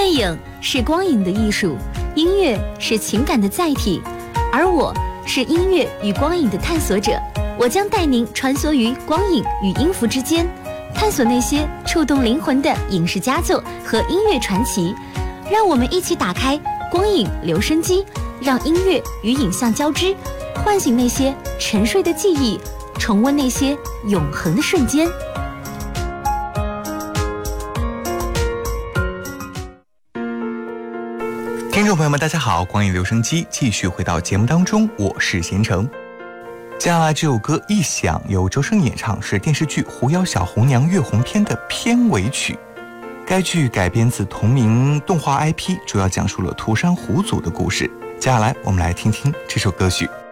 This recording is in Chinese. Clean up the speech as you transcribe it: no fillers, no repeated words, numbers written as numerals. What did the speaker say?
电影是光影的艺术，音乐是情感的载体，而我是音乐与光影的探索者。我将带您穿梭于光影与音符之间，探索那些触动灵魂的影视佳作和音乐传奇。让我们一起打开光影留声机，让音乐与影像交织，唤醒那些沉睡的记忆，重温那些永恒的瞬间。 听众朋友们大家好，光影留声机继续回到节目当中，我是贤成。接下来这首歌一响由周深演唱，是电视剧《狐妖小红娘月红篇》的片尾曲。该剧改编自同名动画 IP， 主要讲述了涂山狐族的故事。接下来我们来听听这首歌曲。